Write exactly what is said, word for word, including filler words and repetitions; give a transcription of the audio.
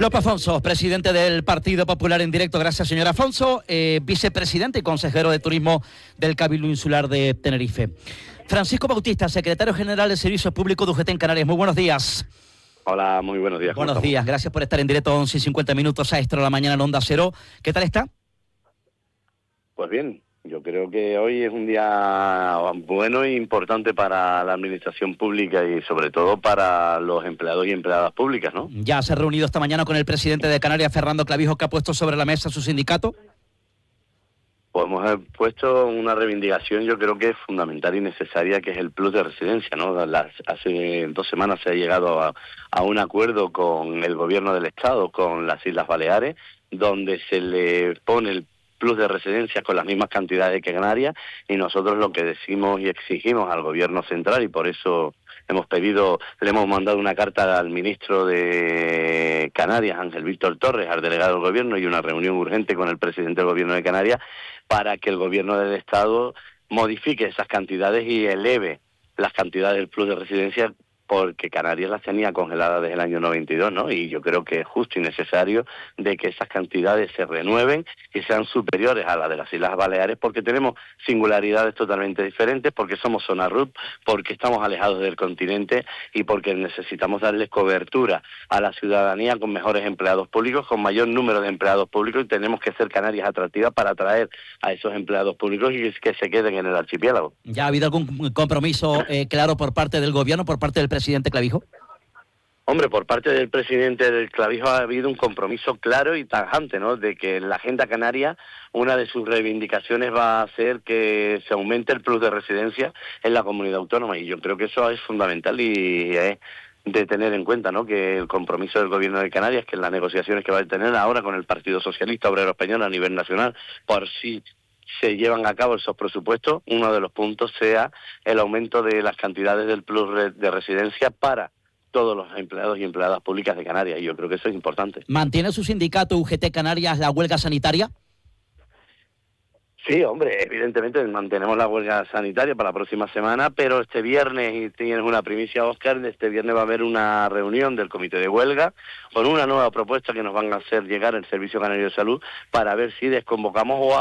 López Afonso, presidente del Partido Popular en directo. Gracias, señor Afonso. Eh, vicepresidente y consejero de Turismo del Cabildo Insular de Tenerife. Francisco Bautista, secretario general de Servicios Públicos de U G T en Canarias. Muy buenos días. Hola, muy buenos días. Buenos días, gracias por estar en directo once y cincuenta minutos a Extra de la Mañana en Onda Cero. ¿Qué tal está? Pues bien, yo creo que hoy es un día bueno e importante para la administración pública y sobre todo para los empleados y empleadas públicas, ¿no? Ya se ha reunido esta mañana con el presidente de Canarias, Fernando Clavijo, que ha puesto sobre la mesa su sindicato. Pues hemos puesto una reivindicación, yo creo que es fundamental y necesaria, que es el plus de residencia, ¿no? Las, hace dos semanas se ha llegado a, a un acuerdo con el gobierno del Estado, con las Islas Baleares, donde se le pone el plus de residencia con las mismas cantidades que Canarias, y nosotros lo que decimos y exigimos al gobierno central, y por eso hemos pedido, le hemos mandado una carta al ministro de Canarias, Ángel Víctor Torres, al delegado del gobierno, y una reunión urgente con el presidente del gobierno de Canarias, para que el gobierno del Estado modifique esas cantidades y eleve las cantidades del plus de residencia, porque Canarias las tenía congeladas desde el año noventa y dos, ¿no? Y yo creo que es justo y necesario de que esas cantidades se renueven y sean superiores a las de las Islas Baleares, porque tenemos singularidades totalmente diferentes, porque somos zona R U P, porque estamos alejados del continente y porque necesitamos darles cobertura a la ciudadanía con mejores empleados públicos, con mayor número de empleados públicos, y tenemos que hacer Canarias atractivas para atraer a esos empleados públicos y que se queden en el archipiélago. ¿Ya ha habido algún compromiso eh, claro por parte del gobierno, por parte del presidente? Presidente Clavijo? Hombre, por parte del presidente del Clavijo ha habido un compromiso claro y tajante, ¿no? De que en la agenda canaria una de sus reivindicaciones va a ser que se aumente el plus de residencia en la comunidad autónoma, y yo creo que eso es fundamental y es de tener en cuenta, ¿no? Que el compromiso del gobierno de Canarias, que en las negociaciones que va a tener ahora con el Partido Socialista Obrero Español a nivel nacional, por si se llevan a cabo esos presupuestos, uno de los puntos sea el aumento de las cantidades del plus de residencia para todos los empleados y empleadas públicas de Canarias, y yo creo que eso es importante. ¿Mantiene su sindicato U G T Canarias la huelga sanitaria? Sí, hombre, evidentemente mantenemos la huelga sanitaria para la próxima semana, pero este viernes, y tienes una primicia, Óscar, este viernes va a haber una reunión del comité de huelga con una nueva propuesta que nos van a hacer llegar el Servicio Canario de Salud para ver si desconvocamos o